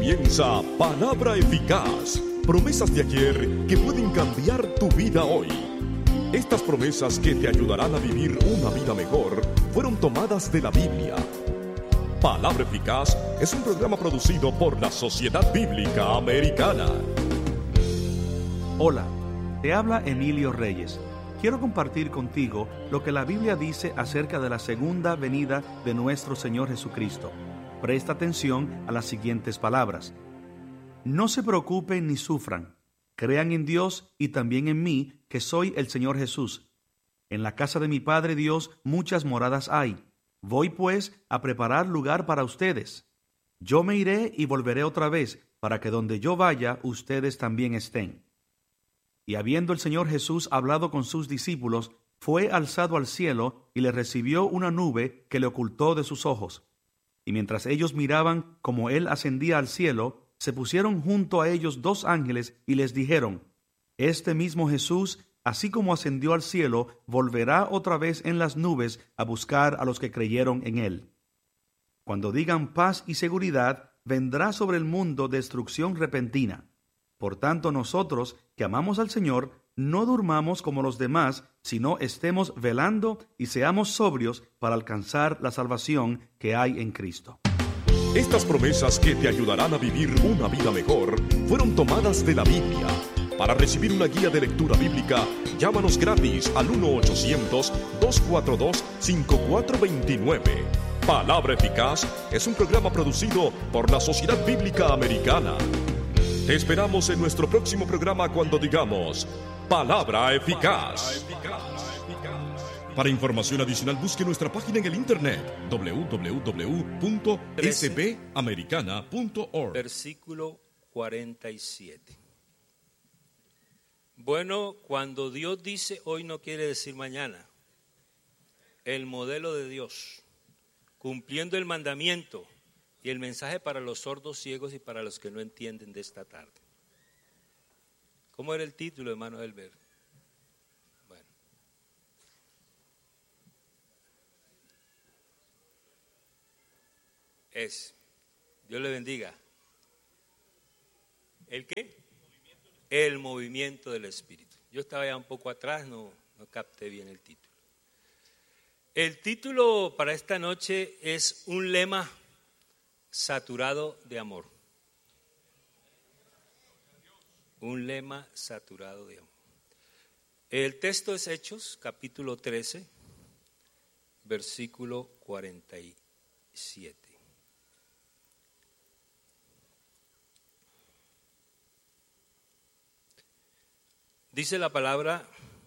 comienza Palabra Eficaz, promesas de ayer que pueden cambiar tu vida hoy. Estas promesas que te ayudarán a vivir una vida mejor fueron tomadas de la Biblia. Palabra Eficaz es un programa producido por la Sociedad Bíblica Americana. Hola, te habla Emilio Reyes. Quiero compartir contigo lo que la Biblia dice acerca de la segunda venida de nuestro Señor Jesucristo. Presta atención a las siguientes palabras. No se preocupen ni sufran. Crean en Dios y también en mí, que soy el Señor Jesús. En la casa de mi Padre Dios muchas moradas hay. Voy pues a preparar lugar para ustedes. Yo me iré y volveré otra vez, para que donde yo vaya, ustedes también estén. Y habiendo el Señor Jesús hablado con sus discípulos, fue alzado al cielo y le recibió una nube que le ocultó de sus ojos. Y mientras ellos miraban como él ascendía al cielo, se pusieron junto a ellos dos ángeles y les dijeron: Este mismo Jesús, así como ascendió al cielo, volverá otra vez en las nubes a buscar a los que creyeron en él. Cuando digan paz y seguridad, vendrá sobre el mundo destrucción repentina. Por tanto, nosotros, que amamos al Señor, no durmamos como los demás, sino estemos velando y seamos sobrios para alcanzar la salvación que hay en Cristo. Estas promesas que te ayudarán a vivir una vida mejor fueron tomadas de la Biblia. Para recibir una guía de lectura bíblica, llámanos gratis al 1-800-242-5429. Palabra Eficaz es un programa producido por la Sociedad Bíblica Americana. Te esperamos en nuestro próximo programa cuando digamos Palabra Eficaz. Para información adicional busque nuestra página en el internet www.sbamericana.org. Versículo 47. Bueno, cuando Dios dice hoy no quiere decir mañana. El modelo de Dios, cumpliendo el mandamiento y el mensaje para los sordos, ciegos y para los que no entienden de esta tarde. ¿Cómo era el título, hermano Elber? Bueno. Dios le bendiga. ¿El qué? El movimiento del Espíritu. Yo estaba ya un poco atrás, no capté bien el título. El título para esta noche es un lema saturado de amor. Un lema saturado de amor. El texto es Hechos, capítulo 13, versículo 47. Dice la palabra: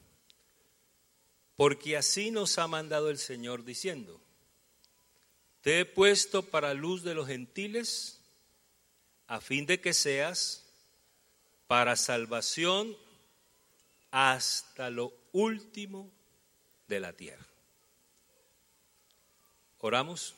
porque así nos ha mandado el Señor diciendo: te he puesto para luz de los gentiles, a fin de que seas para salvación hasta lo último de la tierra. Oramos.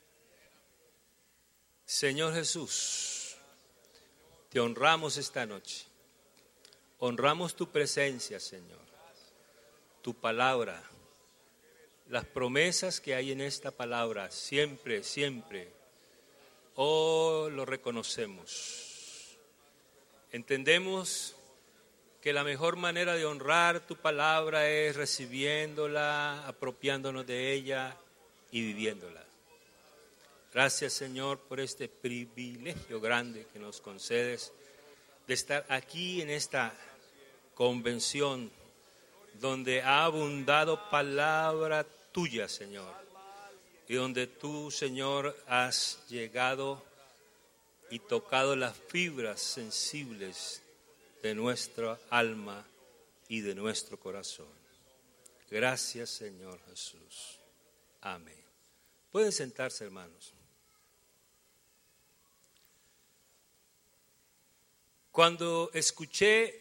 Señor Jesús, te honramos esta noche. Honramos tu presencia, Señor, tu palabra, las promesas que hay en esta palabra, siempre, siempre. Oh, lo reconocemos. Entendemos que la mejor manera de honrar tu palabra es recibiéndola, apropiándonos de ella y viviéndola. Gracias, Señor, por este privilegio grande que nos concedes de estar aquí en esta convención donde ha abundado palabra tuya, Señor, y donde tú, Señor, has llegado y tocado las fibras sensibles de nuestra alma y de nuestro corazón. Gracias, Señor Jesús. Amén. Pueden sentarse, hermanos. Cuando escuché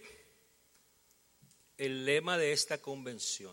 el lema de esta convención,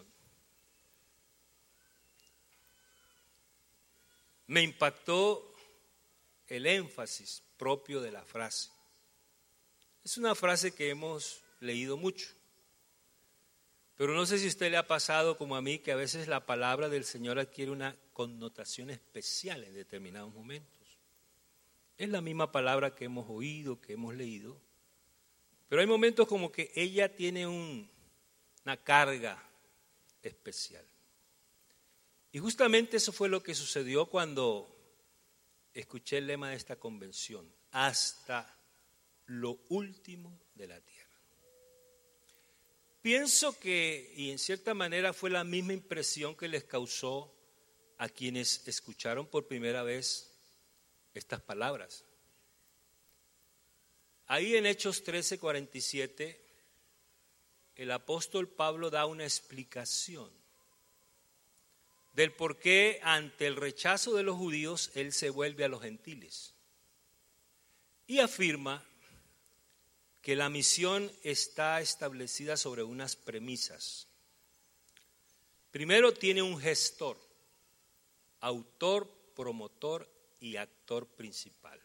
me impactó el énfasis propio de la frase. Es una frase que hemos leído mucho, pero no sé si a usted le ha pasado como a mí, que a veces la palabra del Señor adquiere una connotación especial en determinados momentos. Es la misma palabra que hemos oído, que hemos leído, pero hay momentos como que ella tiene una carga especial. Y justamente eso fue lo que sucedió cuando escuché el lema de esta convención: hasta lo último de la tierra. Pienso que, y en cierta manera fue la misma impresión que les causó a quienes escucharon por primera vez estas palabras. Ahí en Hechos 13:47, el apóstol Pablo da una explicación del por qué ante el rechazo de los judíos él se vuelve a los gentiles. Y afirma que la misión está establecida sobre unas premisas. Primero, tiene un gestor, autor, promotor y actor principal.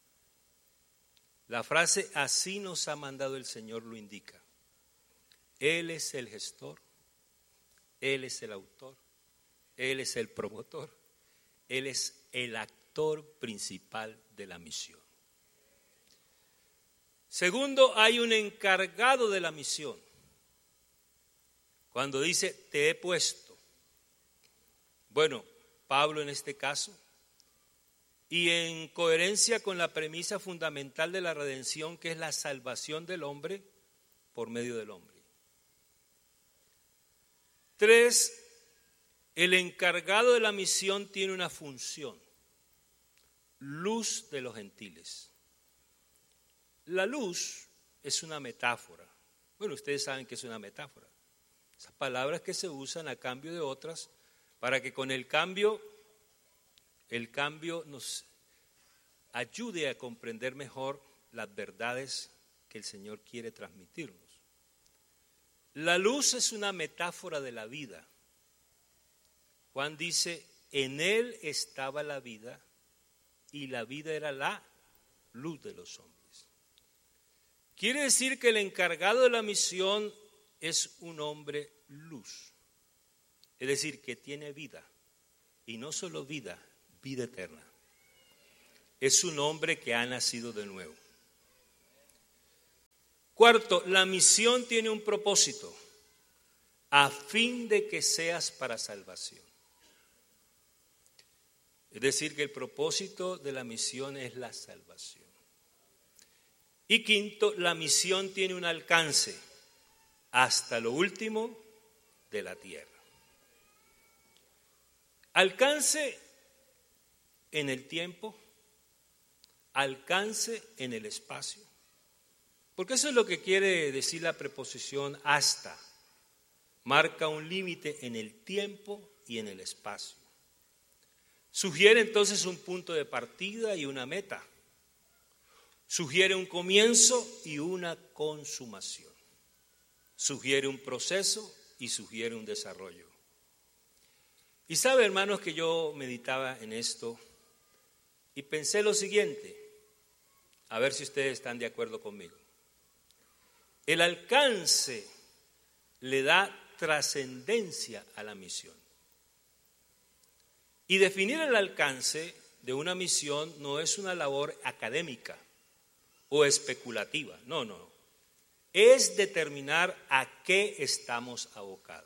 La frase "así nos ha mandado el Señor" lo indica. Él es el gestor, Él es el autor, Él es el promotor, Él es el actor principal de la misión. Segundo, hay un encargado de la misión. Cuando dice "te he puesto", bueno, Pablo en este caso, y en coherencia con la premisa fundamental de la redención, que es la salvación del hombre por medio del hombre. 3, el encargado de la misión tiene una función: luz de los gentiles. La luz es una metáfora. Bueno, ustedes saben que es una metáfora. Esas palabras que se usan a cambio de otras para que con el cambio nos ayude a comprender mejor las verdades que el Señor quiere transmitirnos. La luz es una metáfora de la vida. Juan dice: en Él estaba la vida y la vida era la luz de los hombres. Quiere decir que el encargado de la misión es un hombre luz. Es decir, que tiene vida. Y no solo vida, vida eterna. Es un hombre que ha nacido de nuevo. Cuarto, la misión tiene un propósito: a fin de que seas para salvación. Es decir, que el propósito de la misión es la salvación. Y quinto, la misión tiene un alcance: hasta lo último de la tierra. Alcance en el tiempo, alcance en el espacio. Porque eso es lo que quiere decir la preposición hasta. Marca un límite en el tiempo y en el espacio. Sugiere entonces un punto de partida y una meta. Sugiere un comienzo y una consumación. Sugiere un proceso y sugiere un desarrollo. Y sabe, hermanos, que yo meditaba en esto y pensé lo siguiente, a ver si ustedes están de acuerdo conmigo. El alcance le da trascendencia a la misión. Y definir el alcance de una misión no es una labor académica o especulativa, no. Es determinar a qué estamos abocados.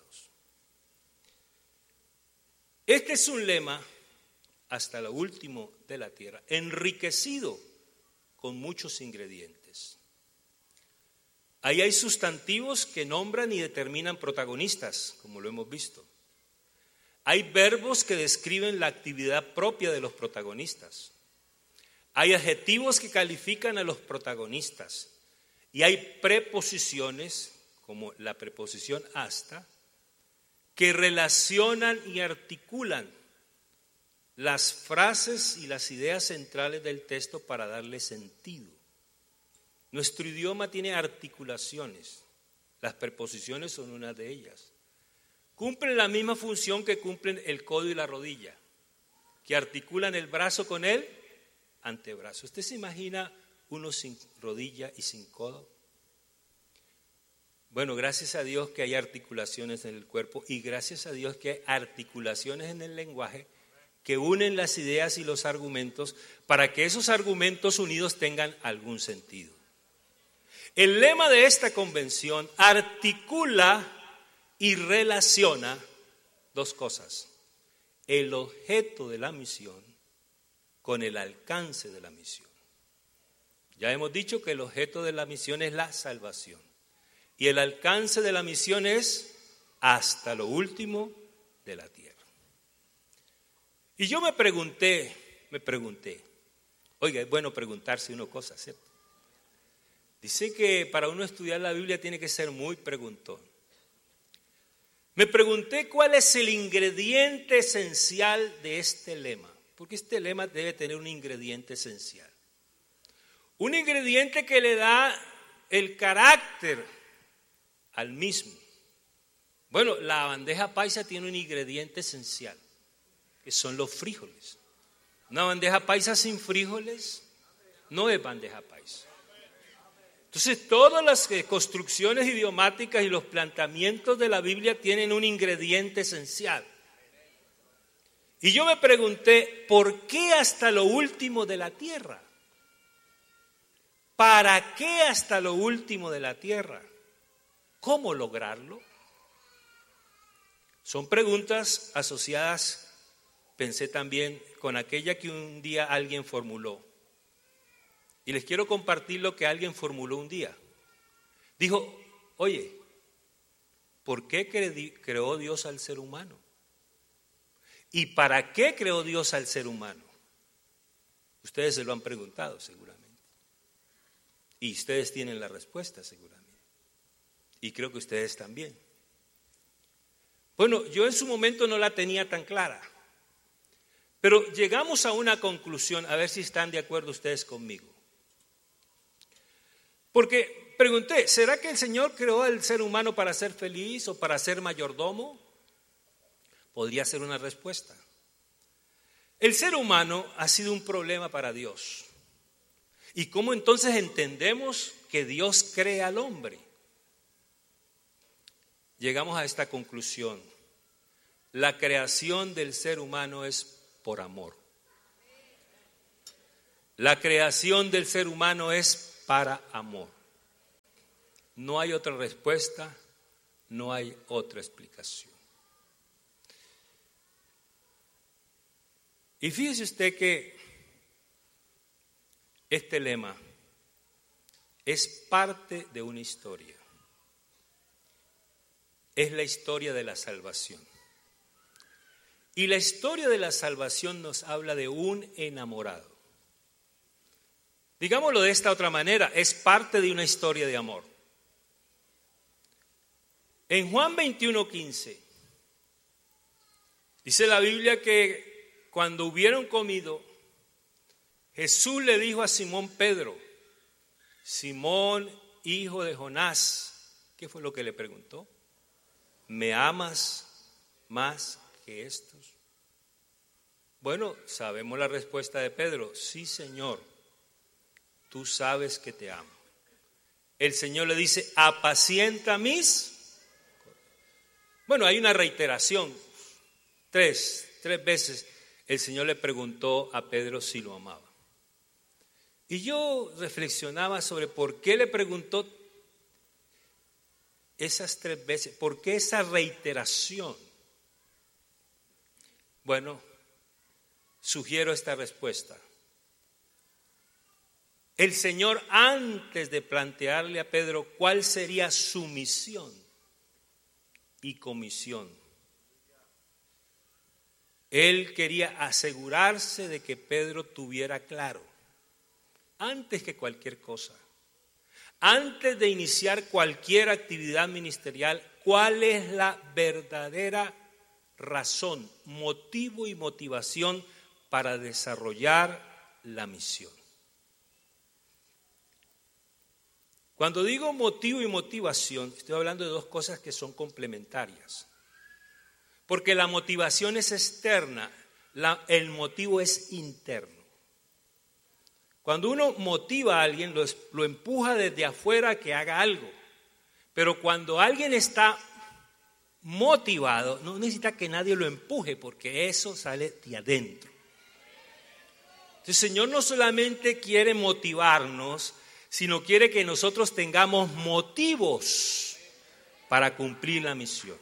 Este es un lema: hasta lo último de la tierra, enriquecido con muchos ingredientes. Ahí hay sustantivos que nombran y determinan protagonistas, como lo hemos visto. Hay verbos que describen la actividad propia de los protagonistas. Hay adjetivos que califican a los protagonistas. Y hay preposiciones, como la preposición hasta, que relacionan y articulan las frases y las ideas centrales del texto para darle sentido. Nuestro idioma tiene articulaciones. Las preposiciones son una de ellas. Cumplen la misma función que cumplen el codo y la rodilla, que articulan el brazo con el antebrazo. ¿Usted se imagina uno sin rodilla y sin codo? Bueno, gracias a Dios que hay articulaciones en el cuerpo y gracias a Dios que hay articulaciones en el lenguaje que unen las ideas y los argumentos para que esos argumentos unidos tengan algún sentido. El lema de esta convención articula y relaciona dos cosas: el objeto de la misión con el alcance de la misión. Ya hemos dicho que el objeto de la misión es la salvación y el alcance de la misión es hasta lo último de la tierra. Y yo me pregunté, oiga, es bueno preguntarse una cosa, ¿cierto? Dice que para uno estudiar la Biblia tiene que ser muy preguntón. Me pregunté cuál es el ingrediente esencial de este lema, porque este lema debe tener un ingrediente esencial. Un ingrediente que le da el carácter al mismo. Bueno, la bandeja paisa tiene un ingrediente esencial, que son los frijoles. Una bandeja paisa sin frijoles no es bandeja paisa. Entonces, todas las construcciones idiomáticas y los planteamientos de la Biblia tienen un ingrediente esencial. Y yo me pregunté, ¿por qué hasta lo último de la tierra? ¿Para qué hasta lo último de la tierra? ¿Cómo lograrlo? Son preguntas asociadas, pensé también, con aquella que un día alguien formuló. Y les quiero compartir lo que alguien formuló un día. Dijo, oye, ¿por qué creó Dios al ser humano? ¿Y para qué creó Dios al ser humano? Ustedes se lo han preguntado seguramente. Y ustedes tienen la respuesta seguramente. Y creo que ustedes también. Bueno, yo en su momento no la tenía tan clara. Pero llegamos a una conclusión, a ver si están de acuerdo ustedes conmigo. Porque pregunté, ¿será que el Señor creó al ser humano para ser feliz o para ser mayordomo? Podría ser una respuesta. El ser humano ha sido un problema para Dios. ¿Y cómo entonces entendemos que Dios crea al hombre? Llegamos a esta conclusión. La creación del ser humano es por amor. La creación del ser humano es para amor. No hay otra respuesta, no hay otra explicación. Y fíjese usted que este lema es parte de una historia. Es la historia de la salvación. Y la historia de la salvación nos habla de un enamorado. Digámoslo de esta otra manera, es parte de una historia de amor. En Juan 21:15 dice la Biblia que cuando hubieron comido, Jesús le dijo a Simón Pedro, Simón, hijo de Jonás, ¿qué fue lo que le preguntó? ¿Me amas más que estos? Bueno, sabemos la respuesta de Pedro, sí, Señor, tú sabes que te amo. El Señor le dice, apacienta mis. Bueno, hay una reiteración, tres veces el Señor le preguntó a Pedro si lo amaba. Y yo reflexionaba sobre por qué le preguntó esas 3 veces, por qué esa reiteración. Bueno, sugiero esta respuesta. El Señor, antes de plantearle a Pedro cuál sería su misión y comisión, Él quería asegurarse de que Pedro tuviera claro, antes que cualquier cosa, antes de iniciar cualquier actividad ministerial, cuál es la verdadera razón, motivo y motivación para desarrollar la misión. Cuando digo motivo y motivación, estoy hablando de 2 cosas que son complementarias. Porque la motivación es externa, el motivo es interno. Cuando uno motiva a alguien, lo empuja desde afuera a que haga algo. Pero cuando alguien está motivado, no necesita que nadie lo empuje, porque eso sale de adentro. Entonces, el Señor no solamente quiere motivarnos, sino quiere que nosotros tengamos motivos para cumplir la misión.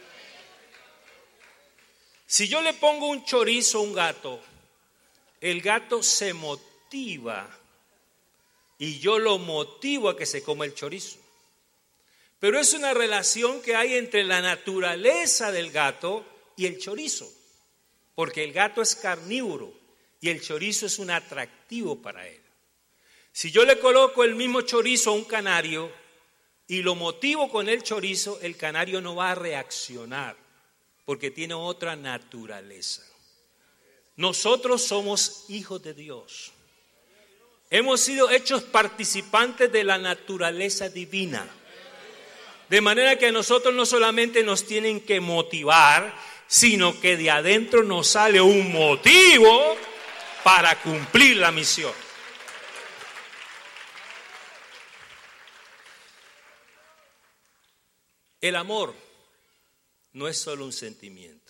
Si yo le pongo un chorizo a un gato, el gato se motiva y yo lo motivo a que se coma el chorizo. Pero es una relación que hay entre la naturaleza del gato y el chorizo, porque el gato es carnívoro y el chorizo es un atractivo para él. Si yo le coloco el mismo chorizo a un canario y lo motivo con el chorizo, el canario no va a reaccionar porque tiene otra naturaleza. Nosotros somos hijos de Dios. Hemos sido hechos participantes de la naturaleza divina. De manera que a nosotros no solamente nos tienen que motivar, sino que de adentro nos sale un motivo para cumplir la misión. El amor no es solo un sentimiento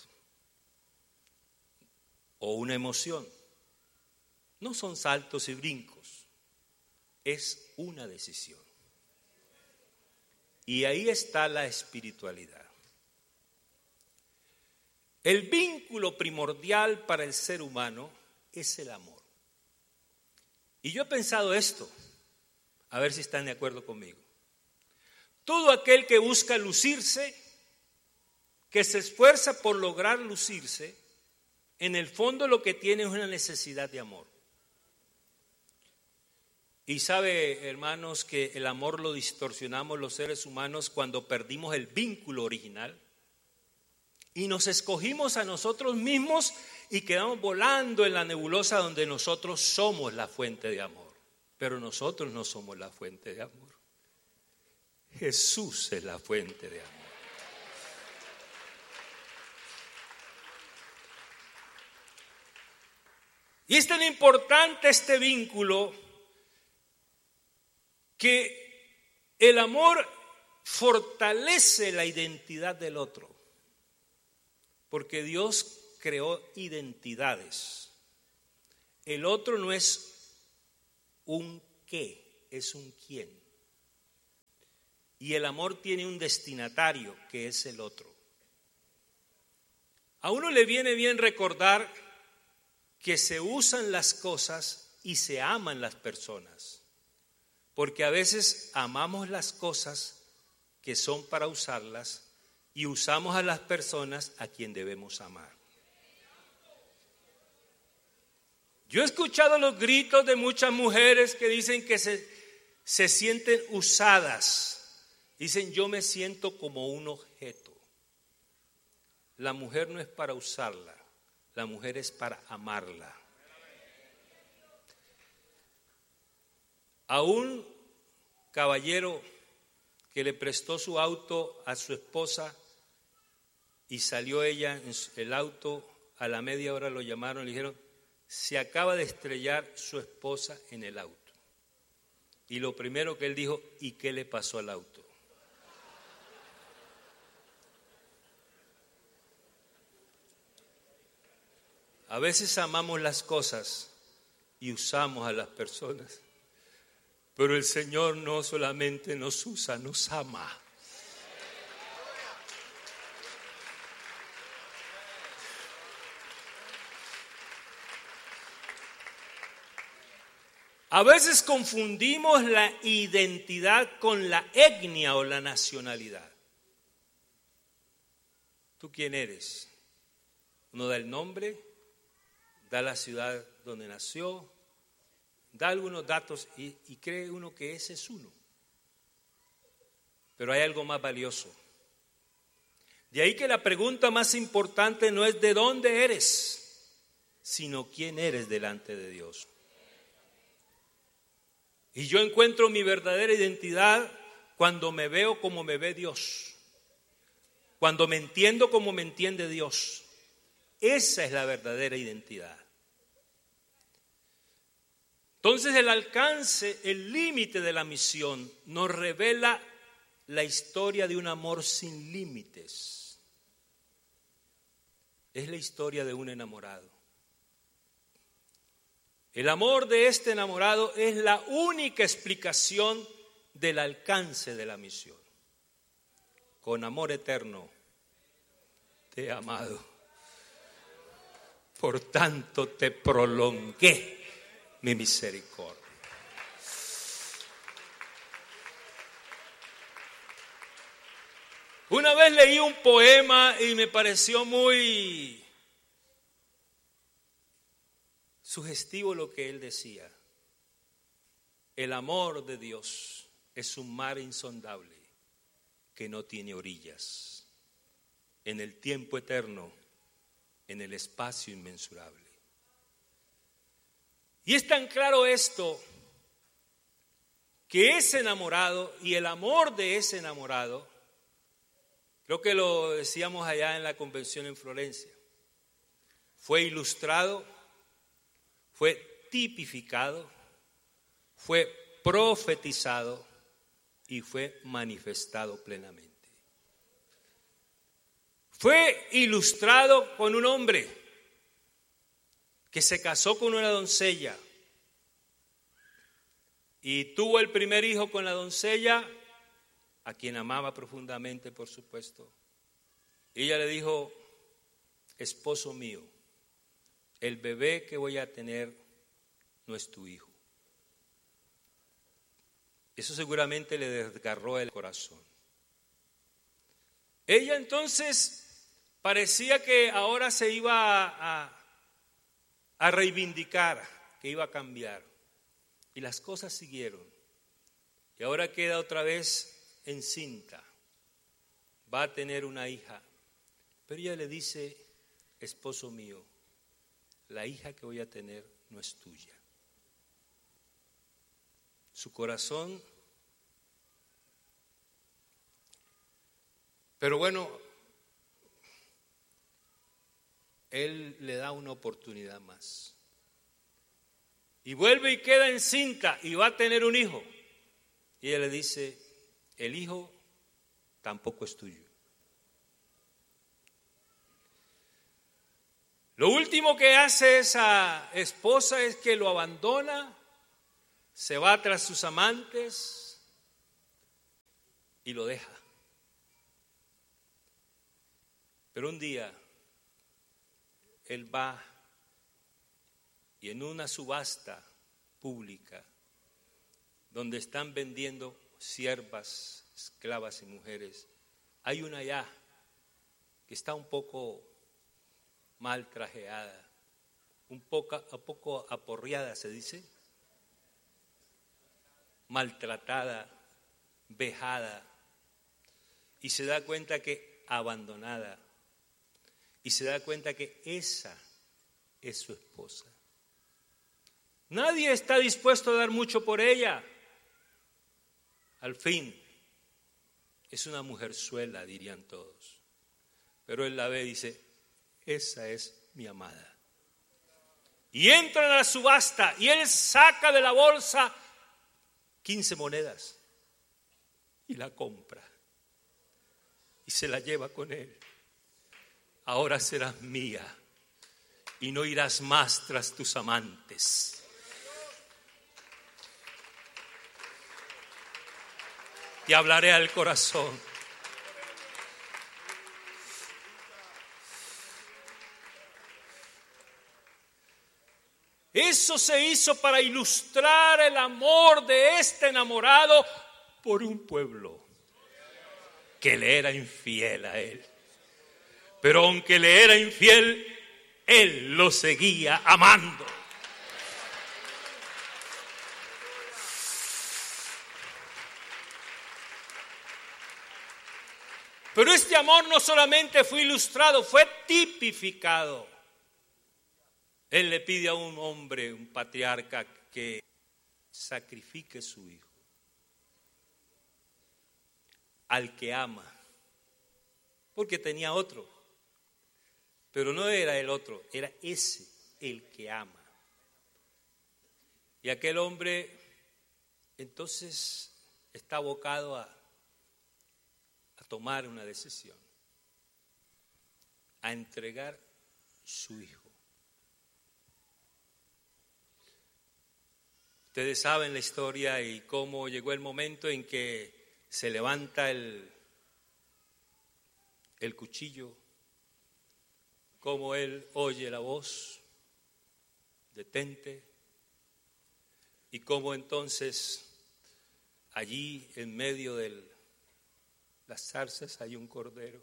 o una emoción. No son saltos y brincos, es una decisión. Y ahí está la espiritualidad. El vínculo primordial para el ser humano es el amor. Y yo he pensado esto, a ver si están de acuerdo conmigo. Todo aquel que busca lucirse, que se esfuerza por lograr lucirse, en el fondo lo que tiene es una necesidad de amor. Y sabe, hermanos, que el amor lo distorsionamos los seres humanos cuando perdimos el vínculo original y nos escogimos a nosotros mismos y quedamos volando en la nebulosa donde nosotros somos la fuente de amor. Pero nosotros no somos la fuente de amor. Jesús es la fuente de amor. Y es tan importante este vínculo que el amor fortalece la identidad del otro, porque Dios creó identidades. El otro no es un qué, es un quién. Y el amor tiene un destinatario, que es el otro. A uno le viene bien recordar que se usan las cosas y se aman las personas. Porque a veces amamos las cosas que son para usarlas y usamos a las personas a quien debemos amar. Yo he escuchado los gritos de muchas mujeres que dicen que se sienten usadas. Dicen, yo me siento como un objeto. La mujer no es para usarla, la mujer es para amarla. A un caballero que le prestó su auto a su esposa y salió ella en el auto, a la media hora lo llamaron y le dijeron, se acaba de estrellar su esposa en el auto. Y lo primero que él dijo, ¿y qué le pasó al auto? A veces amamos las cosas y usamos a las personas. Pero el Señor no solamente nos usa, nos ama. A veces confundimos la identidad con la etnia o la nacionalidad. ¿Tú quién eres? Uno da el nombre, da la ciudad donde nació, da algunos datos y cree uno que ese es uno. Pero hay algo más valioso. De ahí que la pregunta más importante no es de dónde eres, sino quién eres delante de Dios. Y yo encuentro mi verdadera identidad cuando me veo como me ve Dios, cuando me entiendo como me entiende Dios. Esa es la verdadera identidad. Entonces el alcance, el límite de la misión nos revela la historia de un amor sin límites. es la historia de un enamorado. El amor de este enamorado es la única explicación del alcance de la misión. Con amor eterno te he amado, por tanto te prolongué mi misericordia. Una vez leí un poema y me pareció muy sugestivo lo que él decía. El amor de Dios es un mar insondable que no tiene orillas, en el tiempo eterno, en el espacio inmensurable. Y es tan claro esto, que ese enamorado y el amor de ese enamorado, creo que lo decíamos allá en la convención en Florencia, fue ilustrado, fue tipificado, fue profetizado y fue manifestado plenamente. Fue ilustrado con un hombre que se casó con una doncella y tuvo el primer hijo con la doncella, a quien amaba profundamente, por supuesto. Ella le dijo: esposo mío, el bebé que voy a tener no es tu hijo. Eso seguramente le desgarró el corazón. Ella entonces parecía que ahora se iba a reivindicar, que iba a cambiar. Y las cosas siguieron. Y ahora queda otra vez encinta. Va a tener una hija. Pero ella le dice: esposo mío, la hija que voy a tener no es tuya. Su corazón. Pero bueno, él le da una oportunidad más. Y vuelve y queda encinta y va a tener un hijo. Y ella le dice: el hijo tampoco es tuyo. Lo último que hace esa esposa es que lo abandona, se va tras sus amantes y lo deja. Pero un día él va y en una subasta pública donde están vendiendo siervas, esclavas y mujeres, hay una allá que está un poco mal trajeada, un poco aporreada, se dice, maltratada, vejada, y se da cuenta que abandonada, y se da cuenta que esa es su esposa. Nadie está dispuesto a dar mucho por ella. Al fin, es una mujerzuela, dirían todos. Pero él la ve y dice: esa es mi amada. Y entran a la subasta y él saca de la bolsa 15 monedas y la compra y se la lleva con él. Ahora serás mía y no irás más tras tus amantes. Te hablaré al corazón. Eso se hizo para ilustrar el amor de este enamorado por un pueblo que le era infiel a él. Pero aunque le era infiel, él lo seguía amando. Pero este amor no solamente fue ilustrado, fue tipificado. Él le pide a un hombre, un patriarca, que sacrifique su hijo al que ama, porque tenía otro, pero no era el otro, era ese el que ama. Y aquel hombre entonces está abocado a tomar una decisión, a entregar su Hijo. Ustedes saben la historia y cómo llegó el momento en que se levanta el cuchillo, cómo él oye la voz, detente, y cómo entonces allí en medio de las zarzas hay un cordero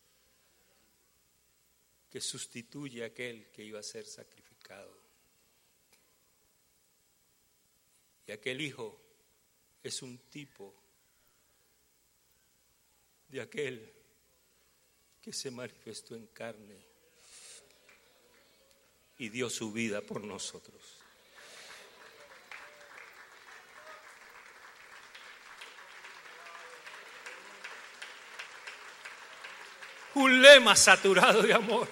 que sustituye a aquel que iba a ser sacrificado. Y aquel hijo es un tipo de aquel que se manifestó en carne y dio su vida por nosotros. Un lema saturado de amor.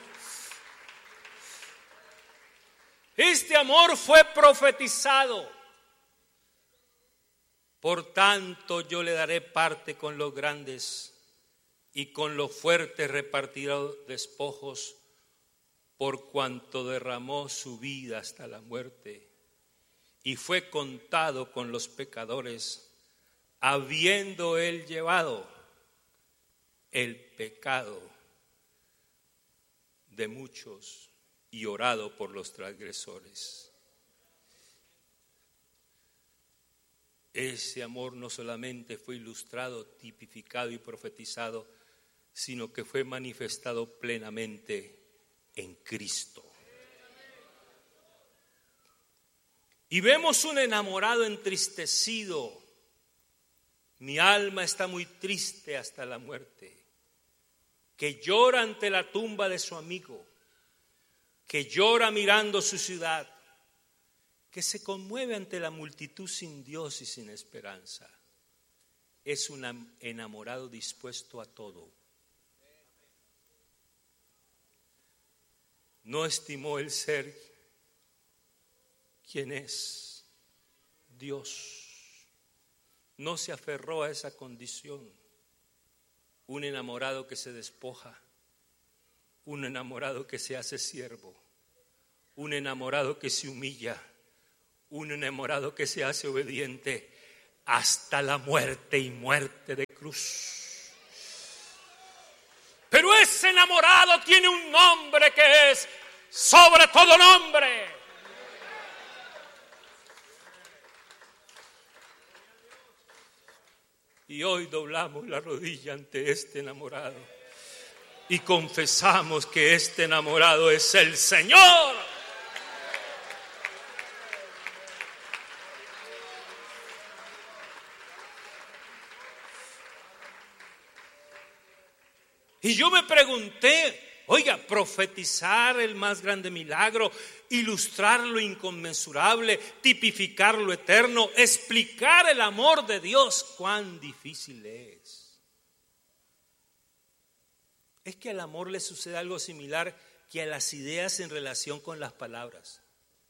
Este amor fue profetizado. Por tanto, yo le daré parte con los grandes y con los fuertes repartirá despojos, por cuanto derramó su vida hasta la muerte y fue contado con los pecadores, habiendo él llevado el pecado de muchos y orado por los transgresores. Ese amor no solamente fue ilustrado, tipificado y profetizado, sino que fue manifestado plenamente en Cristo. Y vemos un enamorado entristecido. Mi alma está muy triste hasta la muerte, que llora ante la tumba de su amigo, que llora mirando su ciudad, que se conmueve ante la multitud sin Dios y sin esperanza. Es un enamorado dispuesto a todo. No estimó el ser quien es Dios. No se aferró a esa condición. Un enamorado que se despoja, un enamorado que se hace siervo, un enamorado que se humilla, un enamorado que se hace obediente hasta la muerte y muerte de cruz. Pero ese enamorado tiene un nombre que es sobre todo nombre. Y hoy doblamos la rodilla ante este enamorado y confesamos que este enamorado es el Señor. Y yo me pregunté, oiga, profetizar el más grande milagro, ilustrar lo inconmensurable, tipificar lo eterno, explicar el amor de Dios, cuán difícil es. Es que al amor le sucede algo similar que a las ideas en relación con las palabras.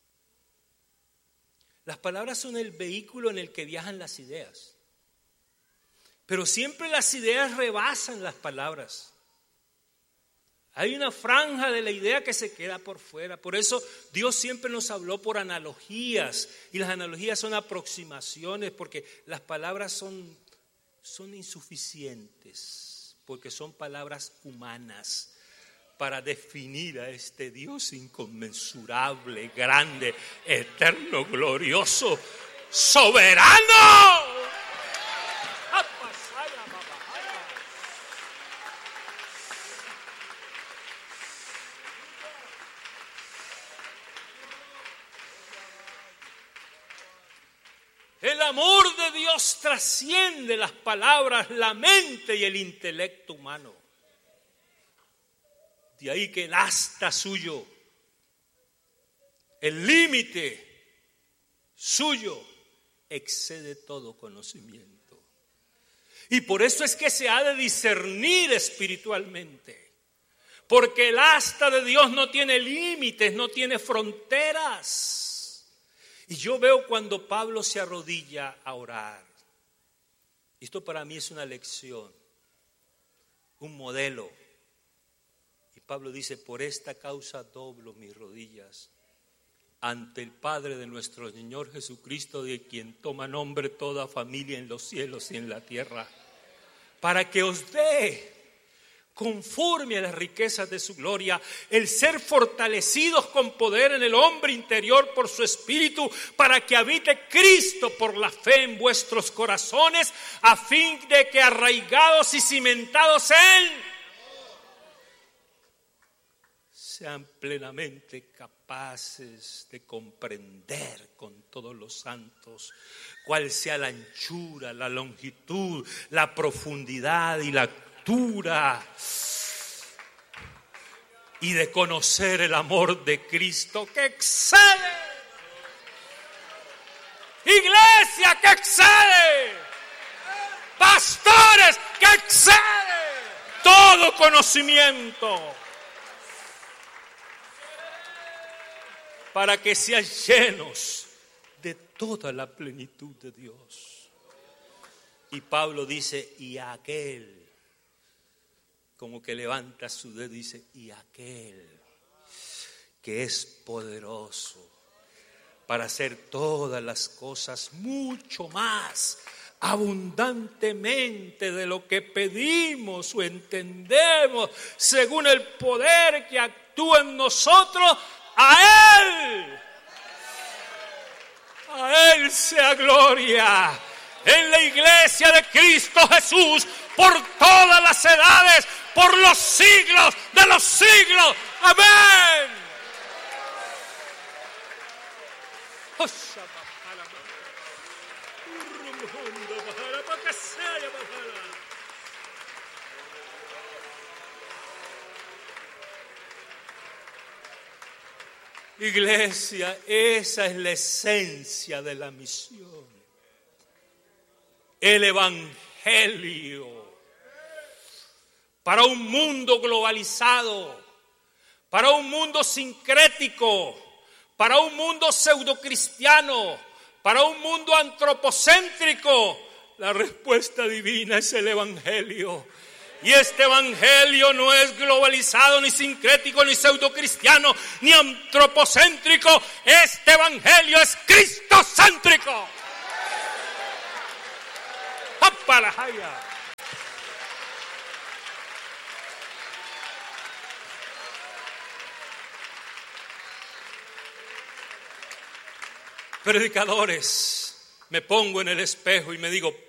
Las palabras son el vehículo en el que viajan las ideas, pero siempre las ideas rebasan las palabras. Hay una franja de la idea que se queda por fuera. Por eso Dios siempre nos habló por analogías. Y las analogías son aproximaciones, porque las palabras son insuficientes, porque son palabras humanas para definir a este Dios inconmensurable, grande, eterno, glorioso, soberano. El amor de Dios trasciende las palabras, la mente y el intelecto humano. De ahí que el asta suyo, el límite suyo, excede todo conocimiento. Y por eso es que se ha de discernir espiritualmente. Porque el asta de Dios no tiene límites, no tiene fronteras. Y yo veo cuando Pablo se arrodilla a orar. Esto para mí es una lección, un modelo. Y Pablo dice, por esta causa doblo mis rodillas ante el Padre de nuestro Señor Jesucristo, de quien toma nombre toda familia en los cielos y en la tierra, para que os dé, conforme a las riquezas de su gloria, el ser fortalecidos con poder en el hombre interior por su Espíritu, para que habite Cristo por la fe en vuestros corazones, a fin de que arraigados y cimentados sean plenamente capaces de comprender con todos los santos cuál sea la anchura, la longitud, la profundidad y la altura, y de conocer el amor de Cristo que excede, iglesia que excede, pastores que excede todo conocimiento, para que sean llenos de toda la plenitud de Dios. Y Pablo dice, y aquel, como que levanta su dedo y dice, y aquel que es poderoso para hacer todas las cosas mucho más abundantemente de lo que pedimos o entendemos, según el poder que actúa en nosotros. A Él sea gloria en la iglesia de Cristo Jesús por todas las edades, por los siglos de los siglos. Amén. Iglesia, esa es la esencia de la misión. El Evangelio para un mundo globalizado, para un mundo sincrético, para un mundo pseudocristiano, para un mundo antropocéntrico. La respuesta divina es el Evangelio. Y este Evangelio no es globalizado, ni sincrético, ni pseudocristiano, ni antropocéntrico. Este Evangelio es cristocéntrico. ¡Apalajaya! Predicadores, me pongo en el espejo y me digo,